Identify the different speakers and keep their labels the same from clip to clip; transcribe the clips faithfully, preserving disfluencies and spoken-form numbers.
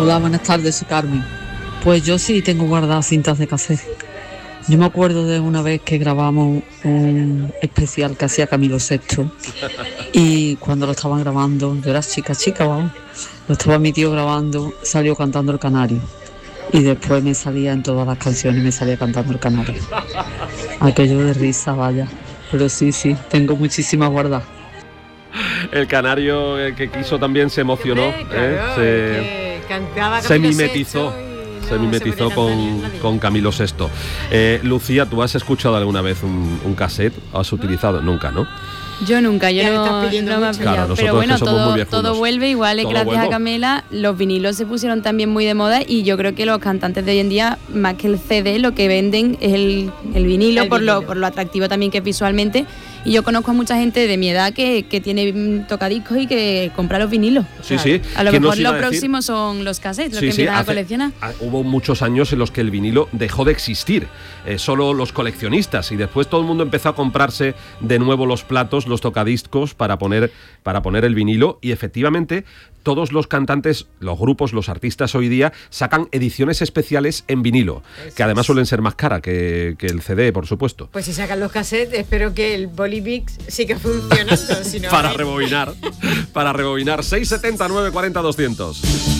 Speaker 1: Hola, buenas tardes, soy Carmen. Pues yo sí tengo guardadas cintas de cassette. Yo me acuerdo de una vez que grabamos un especial que hacía Camilo sexto y cuando lo estaban grabando, yo era chica, chica, vamos, lo estaba mi tío grabando, salió cantando El Canario y después me salía en todas las canciones, me salía cantando El Canario. Aquello de risa, vaya, pero sí, sí, tengo muchísimas guardadas.
Speaker 2: El Canario eh, que quiso también se emocionó,
Speaker 3: Hombre, claro,
Speaker 2: ¿eh?
Speaker 3: se, cantaba
Speaker 2: se
Speaker 3: Camilo
Speaker 2: mimetizó.
Speaker 3: Sesto y
Speaker 2: Se
Speaker 3: no
Speaker 2: mimetizó
Speaker 3: se
Speaker 2: con, con Camilo sexto. Eh, Lucía, ¿tú has escuchado alguna vez un, un cassette? ¿Has utilizado? Nunca, ¿no?
Speaker 4: Yo nunca, yo
Speaker 3: Ya le
Speaker 4: no,
Speaker 3: estás pidiendo
Speaker 4: no me ha
Speaker 3: mucho.
Speaker 4: pillado.
Speaker 2: Claro, nosotros
Speaker 4: pero bueno,
Speaker 2: que somos muy
Speaker 4: todo,
Speaker 2: viejunos.
Speaker 4: todo vuelve, igual es
Speaker 2: Todo
Speaker 4: gracias
Speaker 2: vuelve.
Speaker 4: a Camela, los vinilos se pusieron también muy de moda y yo creo que los cantantes de hoy en día, más que el C D, lo que venden es el, el vinilo,
Speaker 3: El
Speaker 4: por,
Speaker 3: vinilo.
Speaker 4: Lo, por lo atractivo también que es visualmente. Y yo conozco a mucha gente de mi edad que, que tiene mm, tocadiscos y que compra los vinilos.
Speaker 2: Sí, sí.
Speaker 4: A lo
Speaker 2: ¿Quién
Speaker 4: mejor
Speaker 2: nos iba
Speaker 4: lo
Speaker 2: a decir?
Speaker 4: próximo son los cassettes, lo
Speaker 2: Sí,
Speaker 4: que
Speaker 2: sí,
Speaker 4: empiezan a
Speaker 2: hace-
Speaker 4: coleccionar.
Speaker 2: ah, hubo muchos años en los que el vinilo dejó de existir, eh, solo los coleccionistas, y después todo el mundo empezó a comprarse de nuevo los platos, los tocadiscos para poner, para poner el vinilo, y efectivamente todos los cantantes, los grupos, los artistas hoy día sacan ediciones especiales en vinilo,
Speaker 3: Eso
Speaker 2: que además
Speaker 3: es.
Speaker 2: suelen ser más caras que, que el C D, por supuesto.
Speaker 3: Pues si sacan los cassettes, espero que el Bolivix siga funcionando. Si no,
Speaker 2: Para
Speaker 3: hay-
Speaker 2: rebobinar, para rebobinar. seis setenta, nueve cuarenta, doscientos.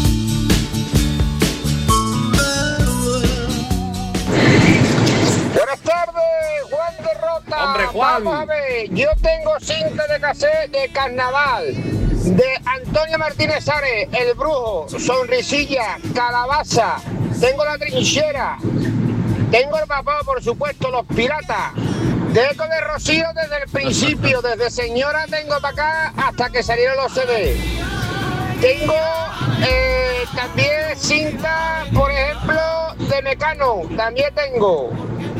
Speaker 5: Buenas tardes, Juan de Rota.
Speaker 2: Hombre, Juan.
Speaker 5: Vamos a ver, yo tengo cinta de cassette de Carnaval, de Antonio Martínez Ares, El Brujo, Sonrisilla, Calabaza, tengo La Trinchera, tengo El Papá, por supuesto, Los Piratas, de Eco de Rocío desde el principio, desde Señora tengo para acá hasta que salieron los C D. Tengo eh, también cinta, por ejemplo, de Mecano, también tengo.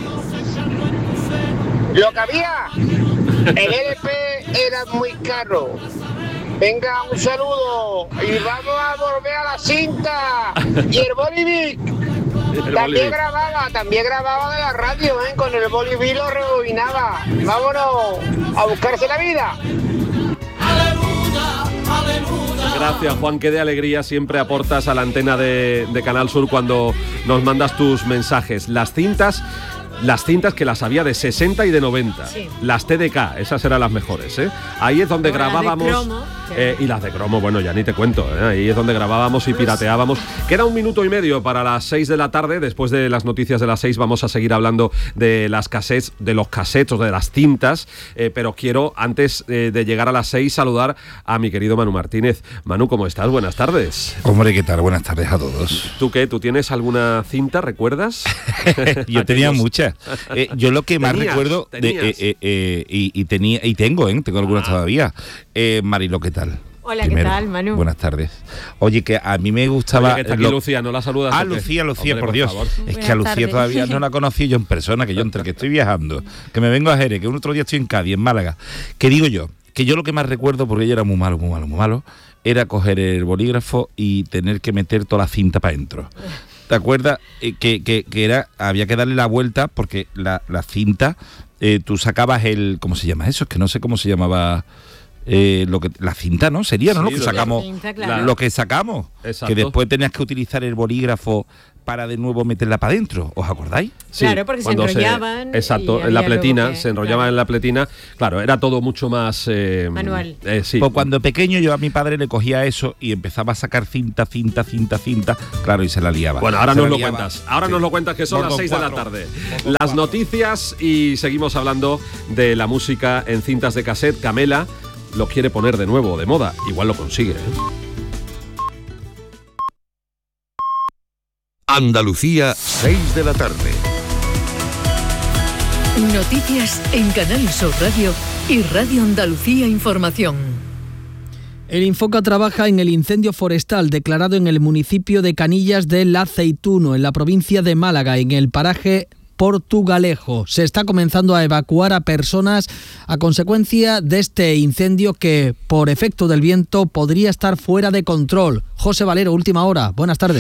Speaker 5: Lo que había, el L P era muy caro. Venga, un saludo y vamos a volver a la cinta. Y el Bolivic
Speaker 2: El
Speaker 5: también
Speaker 2: Bolivic.
Speaker 5: grababa, también grababa de la radio, ¿eh? Con el Bolivic lo rebobinaba. Vámonos a buscarse la vida.
Speaker 2: Gracias, Juan, qué de alegría siempre aportas a la antena de, de Canal Sur cuando nos mandas tus mensajes. Las cintas, las cintas que las había de sesenta y de noventa.
Speaker 3: Sí.
Speaker 2: Las T D K, esas eran las mejores, ¿eh? Ahí es donde
Speaker 3: Como las de
Speaker 2: grabábamos.
Speaker 3: cromo, que-
Speaker 2: eh, y las de cromo, bueno, ya ni te cuento, ¿eh? Ahí es donde grabábamos y pirateábamos. Queda un minuto y medio para las seis de la tarde. Después de las noticias de las seis vamos a seguir hablando de las cassettes, de los cassettes o de las cintas. Eh, pero quiero, antes eh, de llegar a las seis, saludar a mi querido Manu Martínez. Manu, ¿cómo estás? Buenas tardes.
Speaker 6: Hombre, ¿qué tal? Buenas tardes a todos.
Speaker 2: ¿Tú qué? ¿Tú tienes alguna cinta, recuerdas?
Speaker 6: Yo tenía
Speaker 2: Aquellos-
Speaker 6: muchas. Eh, yo lo que más
Speaker 2: Tenías,
Speaker 6: recuerdo de,
Speaker 2: tenías.
Speaker 6: eh, eh, eh, y, y tenía y tengo, ¿eh? Tengo algunas
Speaker 2: Ah.
Speaker 6: todavía. Eh, Marilo, ¿qué tal?
Speaker 3: Hola, ¿qué tal, Manu?
Speaker 6: Buenas tardes. Oye, que a mí me gustaba.
Speaker 2: Oye, que está aquí
Speaker 6: lo-
Speaker 2: Lucía, ¿no la saludas?
Speaker 6: Ah,
Speaker 2: o qué?
Speaker 6: Lucía, Lucía,
Speaker 2: Hombre,
Speaker 6: por Dios.
Speaker 2: favor.
Speaker 6: Es que
Speaker 4: Buenas
Speaker 6: a Lucía
Speaker 4: tardes.
Speaker 6: todavía no la conocí yo en persona, que yo entre que estoy viajando, que me vengo a Jerez, que un otro día estoy en Cádiz, en Málaga. Que digo yo, que yo lo que más recuerdo, porque ella era muy malo, muy malo, muy malo, era coger el bolígrafo y tener que meter toda la cinta para adentro. ¿Te acuerdas? Eh, que, que, que era, había que darle la vuelta porque la, la cinta, eh, tú sacabas el, ¿cómo se llama eso? Es que no sé cómo se llamaba. Eh, lo que la cinta, ¿no? Sería, ¿no?
Speaker 2: Sí,
Speaker 6: Lo que
Speaker 2: lo-
Speaker 6: sacamos.
Speaker 3: La cinta, claro.
Speaker 6: Lo que sacamos.
Speaker 2: Exacto.
Speaker 6: Que después tenías que utilizar el bolígrafo para de nuevo meterla para adentro. ¿Os acordáis?
Speaker 2: Sí,
Speaker 3: Claro, porque se
Speaker 2: cuando
Speaker 3: enrollaban
Speaker 2: exacto,
Speaker 3: y
Speaker 2: en la
Speaker 3: había luego
Speaker 2: pletina,
Speaker 3: que-
Speaker 2: se enrollaban
Speaker 3: claro.
Speaker 2: en la pletina. Claro, era todo mucho más... eh,
Speaker 3: Manual.
Speaker 2: eh, sí.
Speaker 6: Pues cuando pequeño yo a mi padre le cogía eso y empezaba a sacar cinta, cinta, cinta, cinta. Claro, y se la liaba.
Speaker 2: Bueno, ahora
Speaker 6: Se
Speaker 2: nos
Speaker 6: la
Speaker 2: lo
Speaker 6: liaba.
Speaker 2: cuentas. Ahora
Speaker 6: Sí.
Speaker 2: nos lo cuentas que son
Speaker 6: Por
Speaker 2: las seis de la
Speaker 6: cuatro.
Speaker 2: tarde.
Speaker 6: Por
Speaker 2: Las
Speaker 6: cuatro.
Speaker 2: noticias y seguimos hablando de la música en cintas de cassette. Camela lo quiere poner de nuevo de moda. Igual lo consigue, ¿eh?
Speaker 7: Andalucía, seis de la tarde.
Speaker 8: Noticias en Canal Sur Radio y Radio Andalucía Información.
Speaker 9: El Infoca trabaja en el incendio forestal declarado en el municipio de Canillas del Aceituno, en la provincia de Málaga, en el paraje Portugalejo. Se está comenzando a evacuar a personas a consecuencia de este incendio que, por efecto del viento, podría estar fuera de control. José Valero, última hora. Buenas tardes.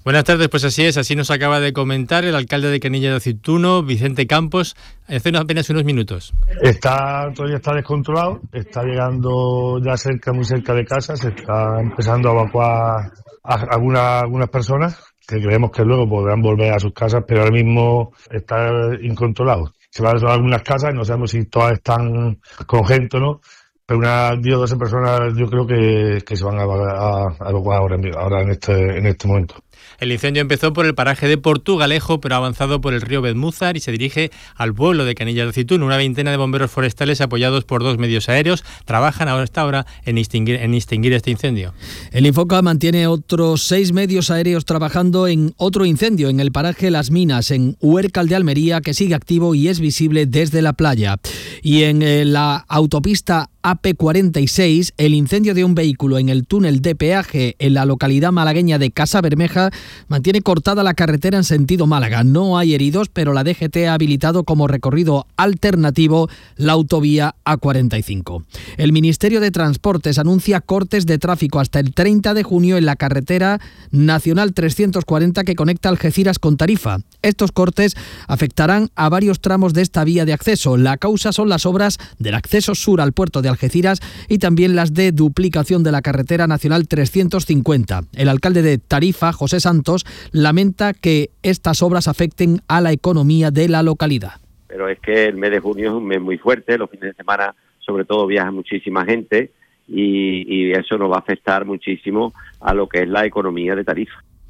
Speaker 10: Buenas tardes, pues así es, así nos acaba de comentar el alcalde de Canillas de Aceituno, Vicente Campos, hace apenas unos minutos.
Speaker 11: Está, todavía está descontrolado, está llegando ya cerca, muy cerca de casa, se está empezando a evacuar a algunas, algunas personas que creemos que luego podrán volver a sus casas, pero ahora mismo está incontrolado. Se van a algunas casas, no sabemos si todas están con gente o no, pero unas diez o doce personas yo creo que, que se van a, a, a evacuar ahora, ahora en este, en este momento.
Speaker 10: El incendio empezó por el paraje de Portugalejo, pero ha avanzado por el río Bedmúzar y se dirige al pueblo de Canillas de Aceituno. Una veintena de bomberos forestales apoyados por dos medios aéreos trabajan ahora esta hora en extinguir, en extinguir este incendio.
Speaker 9: El Infoca mantiene otros seis medios aéreos trabajando en otro incendio en el paraje Las Minas, en Huércal de Almería, que sigue activo y es visible desde la playa. Y en eh, la autopista A P cuarenta y seis, el incendio de un vehículo en el túnel de peaje en la localidad malagueña de Casa Bermeja mantiene cortada la carretera en sentido Málaga. No hay heridos, pero la D G T ha habilitado como recorrido alternativo la autovía A cuarenta y cinco. El Ministerio de Transportes anuncia cortes de tráfico hasta el treinta de junio en la carretera nacional trescientos cuarenta que conecta Algeciras con Tarifa. Estos cortes afectarán a varios tramos de esta vía de acceso. La causa son las obras del acceso sur al puerto de Algeciras y también las de duplicación de la carretera nacional trescientos cincuenta. El alcalde de Tarifa, José Santos, lamenta que estas obras afecten a la economía de la localidad.
Speaker 12: Pero es que el mes de junio es un mes muy fuerte, los fines de semana sobre todo viaja muchísima gente y, y eso nos va a afectar muchísimo a lo que es la economía de Tarifa.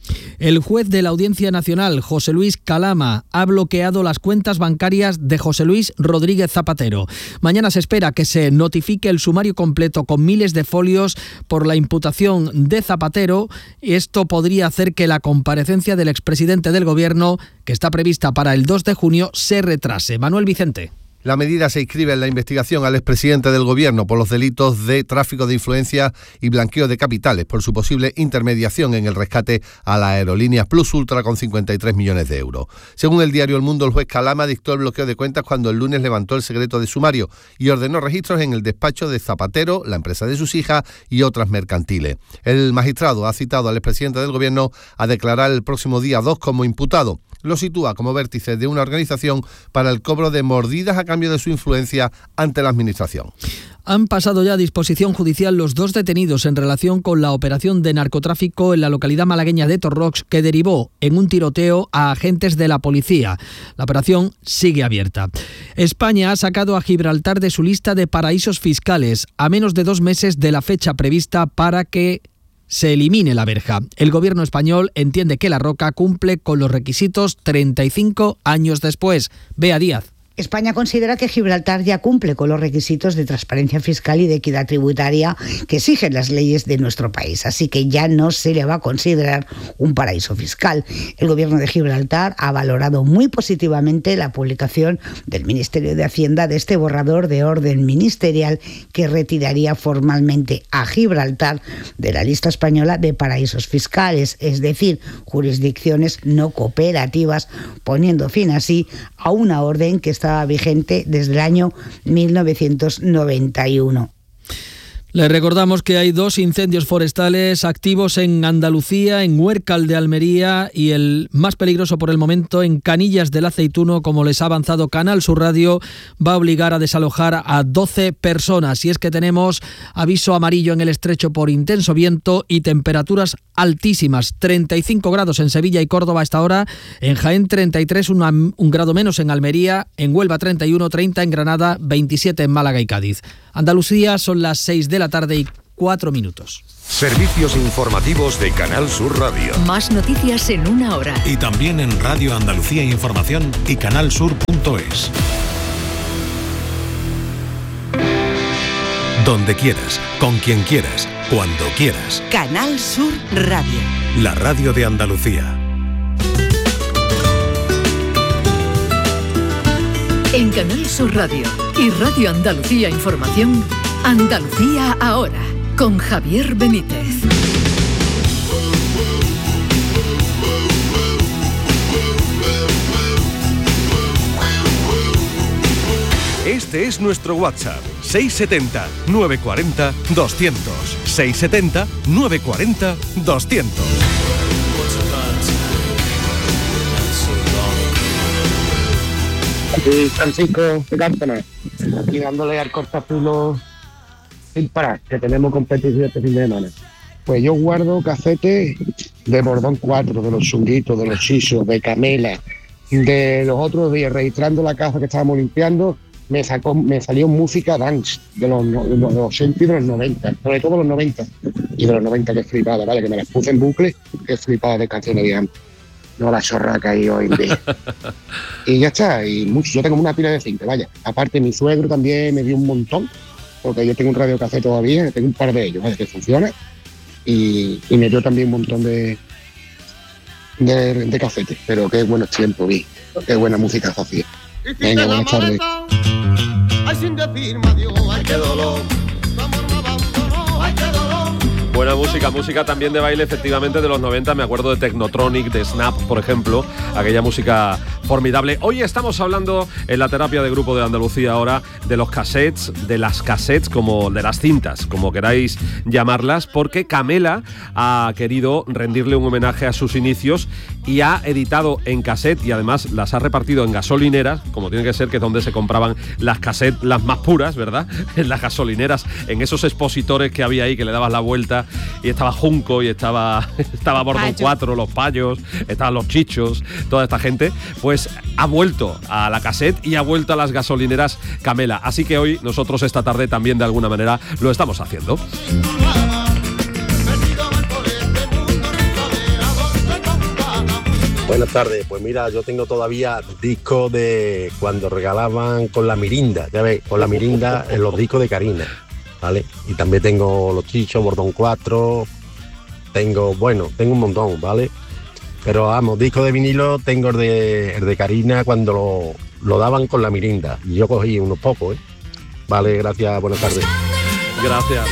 Speaker 9: El juez de la Audiencia Nacional, José Luis Calama, ha bloqueado las cuentas bancarias de José Luis Rodríguez Zapatero. Mañana se espera que se notifique el sumario completo con miles de folios por la imputación de Zapatero. Esto podría hacer que la comparecencia del expresidente del Gobierno, que está prevista para el dos de junio, se retrase. Manuel Vicente.
Speaker 13: La medida se inscribe en la investigación al expresidente del Gobierno por los delitos de tráfico de influencia y blanqueo de capitales por su posible intermediación en el rescate a las aerolíneas Plus Ultra con cincuenta y tres millones de euros. Según el diario El Mundo, el juez Calama dictó el bloqueo de cuentas cuando el lunes levantó el secreto de sumario y ordenó registros en el despacho de Zapatero, la empresa de sus hijas y otras mercantiles. El magistrado ha citado al expresidente del Gobierno a declarar el próximo día dos como imputado. Lo sitúa como vértice de una organización para el cobro de mordidas a cambio de su influencia ante la Administración.
Speaker 9: Han pasado ya a disposición judicial los dos detenidos en relación con la operación de narcotráfico en la localidad malagueña de Torrox, que derivó en un tiroteo a agentes de la policía. La operación sigue abierta. España ha sacado a Gibraltar de su lista de paraísos fiscales a menos de dos meses de la fecha prevista para que se elimine la verja. El gobierno español entiende que La Roca cumple con los requisitos treinta y cinco años después. Bea Díaz.
Speaker 14: España considera que Gibraltar ya cumple con los requisitos de transparencia fiscal y de equidad tributaria que exigen las leyes de nuestro país, así que ya no se le va a considerar un paraíso fiscal. El gobierno de Gibraltar ha valorado muy positivamente la publicación del Ministerio de Hacienda de este borrador de orden ministerial que retiraría formalmente a Gibraltar de la lista española de paraísos fiscales, es decir, jurisdicciones no cooperativas, poniendo fin así a una orden que está vigente desde el año mil novecientos noventa y uno.
Speaker 9: Les recordamos que hay dos incendios forestales activos en Andalucía, en Huércal de Almería y el más peligroso por el momento en Canillas del Aceituno, como les ha avanzado Canal Sur Radio, va a obligar a desalojar a doce personas. Y es que tenemos aviso amarillo en el estrecho por intenso viento y temperaturas altísimas. treinta y cinco grados en Sevilla y Córdoba a esta hora, en Jaén treinta y tres, una, un grado menos en Almería, en Huelva treinta y uno, treinta en Granada, veintisiete en Málaga y Cádiz. Andalucía son las seis de la tarde y cuatro minutos.
Speaker 7: Servicios informativos de Canal Sur Radio.
Speaker 8: Más noticias en una hora.
Speaker 15: Y también en Radio Andalucía Información y canalsur punto es. Donde quieras, con quien quieras, cuando quieras.
Speaker 8: Canal Sur Radio.
Speaker 15: La radio de Andalucía.
Speaker 8: En Canal Sur Radio y Radio Andalucía Información, Andalucía ahora, con Javier Benítez.
Speaker 16: Este es nuestro WhatsApp, seis setenta, novecientos cuarenta, doscientos. seis setenta, novecientos cuarenta, doscientos.
Speaker 5: Aquí Francisco de Cártama, aquí dándole al cortapulo sin parar, que tenemos competición este fin de semana. Pues yo guardo casetes de Bordón cuatro, de los Chunguitos, de los Chisos, de Camela, de los otros días, registrando la casa que estábamos limpiando, me sacó, me salió música dance de los, de los ochenta y de los noventa, sobre todo los noventa, y de los noventa que flipaba, ¿vale? Que me las puse en bucle, que flipaba de canciones de antes. No la chorraca ahí hoy en día. Y ya está, y mucho, yo tengo una pila de cinta, vaya. Aparte mi suegro también me dio un montón, porque yo tengo un radiocasete todavía, tengo un par de ellos, ¿vale? Que funciona, y, y me dio también un montón de de, de casetes, pero qué buenos tiempos vi, qué buena música se hacía. Venga, buenas tardes.
Speaker 17: Ay, sin decir adiós, ay, qué dolor. Tu amor me abandonó, ay, qué dolor.
Speaker 2: Buena música, música también de baile, efectivamente, de los noventa. Me acuerdo de Technotronic, de Snap, por ejemplo, aquella música formidable. Hoy estamos hablando en la terapia de grupo de Andalucía ahora de los cassettes, de las cassettes, como de las cintas, como queráis llamarlas, porque Camela ha querido rendirle un homenaje a sus inicios y ha editado en cassette y además las ha repartido en gasolineras, como tiene que ser, que es donde se compraban las cassettes, las más puras, ¿verdad? En las gasolineras, en esos expositores que había ahí, que le dabas la vuelta y estaba Junco y estaba, estaba Bordón cuatro, los Payos, estaban los Chichos, toda esta gente, pues ha vuelto a la cassette y ha vuelto a las gasolineras Camela. Así que hoy nosotros esta tarde también de alguna manera lo estamos haciendo.
Speaker 18: Buenas tardes, pues mira, yo tengo todavía discos de cuando regalaban con la mirinda, ya ves, con la mirinda en los discos de Karina, ¿vale? Y también tengo los Chichos, Bordón cuatro, tengo, bueno, tengo un montón, ¿vale? Pero vamos, discos de vinilo tengo el de, el de Karina cuando lo, lo daban con la mirinda, y yo cogí unos pocos, ¿eh? Vale, gracias, buenas tardes.
Speaker 2: Gracias.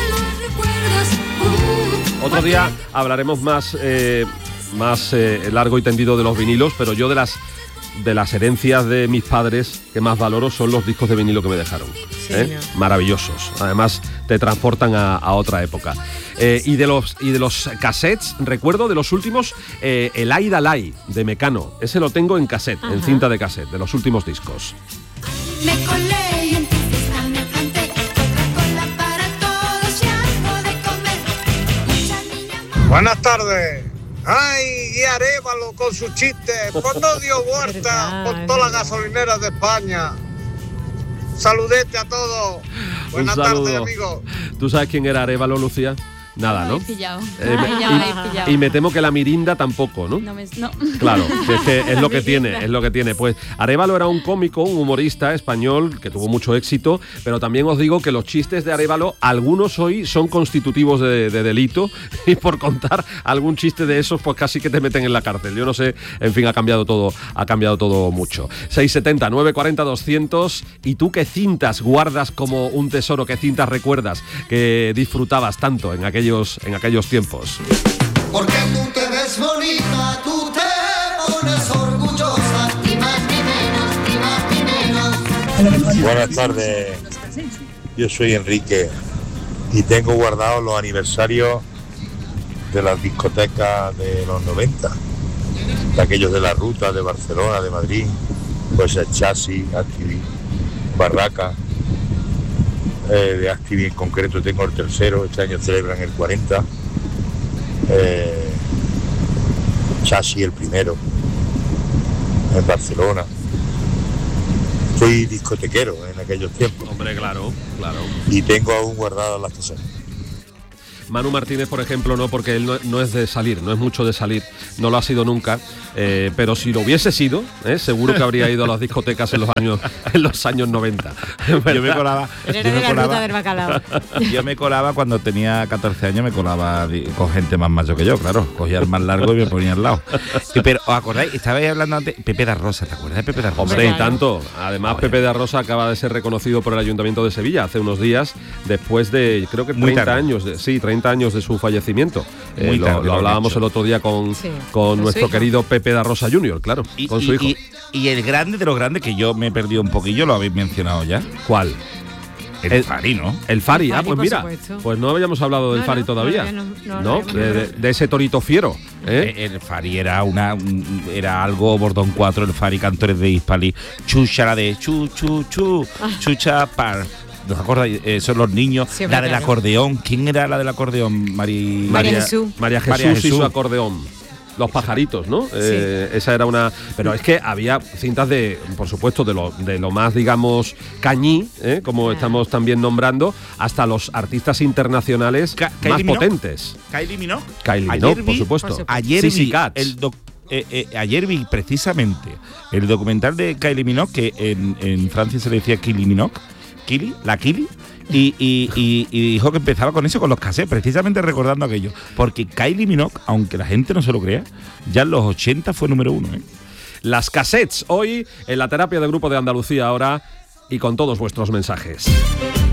Speaker 2: Otro día hablaremos más... Eh, más eh, largo y tendido de los vinilos, pero yo de las de las herencias de mis padres que más valoro son los discos de vinilo que me dejaron.
Speaker 3: Sí,
Speaker 2: ¿eh?
Speaker 3: no.
Speaker 2: Maravillosos. Además te transportan a, a otra época. Eh, y de los y de los cassettes, recuerdo de los últimos, eh, el Aida Lai de Mecano. Ese lo tengo en cassette, Ajá. en cinta de cassette, de los últimos discos.
Speaker 17: Me colé y en tu fiesta me planté, Coca-Cola para todos y algo de comer. Mucha niña.
Speaker 19: Buenas tardes. Ay, y Arévalo con sus chistes, pues no dio vuelta por todas las gasolineras de España. Saludete a todos. Buenas tardes, amigos.
Speaker 2: ¿Tú sabes quién era Arévalo, Lucía? Nada, ¿no?
Speaker 4: Me he pillado.
Speaker 2: Eh, me-
Speaker 4: Ya me he pillado.
Speaker 2: y, y me temo que la mirinda tampoco, ¿no?
Speaker 4: No me- no.
Speaker 2: Claro, que es, que es lo que tiene, es lo que tiene. Pues Arévalo era un cómico, un humorista español que tuvo mucho éxito, pero también os digo que los chistes de Arévalo, algunos hoy son constitutivos de, de delito, y por contar algún chiste de esos, pues casi que te meten en la cárcel. Yo no sé, en fin, ha cambiado todo, ha cambiado todo mucho. seis setenta, nueve cuarenta, doscientos. ¿Y tú qué cintas guardas como un tesoro? ¿Qué cintas recuerdas que disfrutabas tanto en aquellos, en aquellos tiempos?
Speaker 17: Porque tú te ves bonita, tú te pones orgullosa, ni más ni menos, ni más ni menos.
Speaker 20: Buenas tardes, yo soy Enrique y tengo guardados los aniversarios de las discotecas de los noventa, de aquellos de la ruta de Barcelona, de Madrid, pues el Chasis, Activi, Barraca, eh, de Activi en concreto tengo el tercero, este año celebran el cuarenta, eh, Chasis el primero, en Barcelona. Fui discotequero en aquellos tiempos.
Speaker 2: Hombre, claro, claro.
Speaker 20: Y tengo aún guardadas las casetas.
Speaker 2: Manu Martínez, por ejemplo, no, porque él no, no es de salir, no es mucho de salir, no lo ha sido nunca, eh, pero si lo hubiese sido, eh, seguro que habría ido a las discotecas en los años en los años noventa.
Speaker 6: Yo me colaba,
Speaker 3: Pero
Speaker 6: yo
Speaker 3: era
Speaker 6: me
Speaker 3: de la
Speaker 6: colaba-
Speaker 3: ruta del bacalao.
Speaker 6: Yo me colaba cuando tenía catorce años, me colaba di- con gente más mayor que yo, claro. Cogía el más largo y me ponía al lado. Sí, pero, ¿os acordáis? Estabais hablando antes, Pepe da Rosa, ¿te acuerdas de Pepe da Rosa?
Speaker 2: Hombre, y tanto. Además, Pepe da Rosa acaba de ser reconocido por el Ayuntamiento de Sevilla hace unos días, después de, creo que
Speaker 6: Muy
Speaker 2: treinta
Speaker 6: tarde.
Speaker 2: años, de, sí, treinta años de su fallecimiento. Eh,
Speaker 6: Muy
Speaker 2: lo,
Speaker 6: tarde
Speaker 2: lo
Speaker 6: lo han
Speaker 2: hablábamos
Speaker 6: hecho.
Speaker 2: el otro día con,
Speaker 6: Sí,
Speaker 2: con
Speaker 6: con su
Speaker 2: nuestro
Speaker 6: hijo.
Speaker 2: querido Pepe da Rosa junior, claro,
Speaker 6: Y,
Speaker 2: con su
Speaker 6: y-
Speaker 2: hijo.
Speaker 6: y- y el grande de los grandes, que yo me he perdido un poquillo, lo habéis mencionado ya.
Speaker 2: ¿Cuál?
Speaker 6: El Fari, ¿no?
Speaker 2: El Fari,
Speaker 3: El
Speaker 2: ah,
Speaker 3: Fari,
Speaker 2: pues
Speaker 3: por
Speaker 2: mira,
Speaker 3: supuesto.
Speaker 2: pues no habíamos hablado del
Speaker 3: No,
Speaker 2: Fari
Speaker 3: no,
Speaker 2: todavía,
Speaker 3: todavía no, no,
Speaker 2: ¿no?
Speaker 3: no,
Speaker 2: De, de- de ese torito fiero, ¿eh?
Speaker 6: El Fari era una un- era algo Bordón cuatro, el Fari, cantores de Hispali, Chucha, la de chu, chu, chu, Chucha par. ¿Nos acordáis? Eh, son los niños.
Speaker 3: Sí,
Speaker 6: la del
Speaker 3: claro.
Speaker 6: acordeón. ¿Quién era la del acordeón? Mari...
Speaker 3: María Jesús.
Speaker 2: María Jesús,
Speaker 6: María
Speaker 2: y su
Speaker 6: Jesús.
Speaker 2: acordeón. Los pajaritos, ¿no? Eh, esa era una. Pero es que había cintas de, por supuesto, de lo, de lo más, digamos, cañí, ¿eh? Como estamos también nombrando, hasta los artistas internacionales
Speaker 6: Ka-
Speaker 2: más
Speaker 6: Kylie Minogue.
Speaker 2: potentes.
Speaker 6: Kylie Minogue.
Speaker 2: Kylie
Speaker 6: Ayer
Speaker 2: Minogue,
Speaker 6: vi-
Speaker 2: por supuesto.
Speaker 6: Ayer
Speaker 2: Sissy
Speaker 6: vi
Speaker 2: Catch.
Speaker 6: el doc- eh, eh, ayer vi precisamente el documental de Kylie Minogue, que en, en Francia se le decía Kylie Minogue, Kylie, la Kylie, y, y, y, y dijo que empezaba con eso, con los cassettes, precisamente recordando aquello. Porque Kylie Minogue, aunque la gente no se lo crea, ya en los ochenta fue número uno, ¿eh?
Speaker 2: Las cassettes, hoy en la terapia de grupo de Andalucía ahora y con todos vuestros mensajes.